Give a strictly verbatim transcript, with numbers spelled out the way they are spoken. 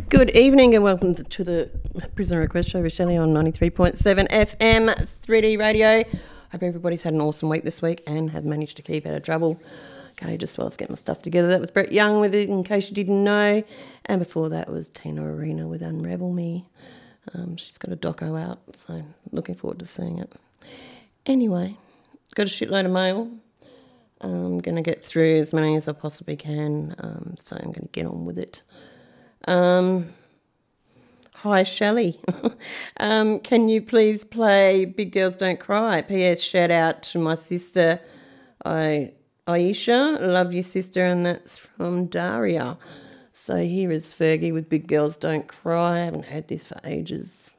Good evening and welcome to the Prisoner Request Show with Shelley on ninety-three point seven F M three D Radio. Hope everybody's had an awesome week this week and have managed to keep out of trouble. Okay, just while I was getting my stuff together. That was Brett Young with it, in case you didn't know. And before that was Tina Arena with Unravel Me. Um, she's got a doco out, so looking forward to seeing it. Anyway, got a shitload of mail. I'm going to get through as many as I possibly can, um, so I'm going to get on with it. Um, hi, Shelley. um, can you please play Big Girls Don't Cry? P S shout out to my sister, I, Aisha. Love you, sister, and that's from Daria. So here is Fergie with Big Girls Don't Cry. I haven't heard this for ages.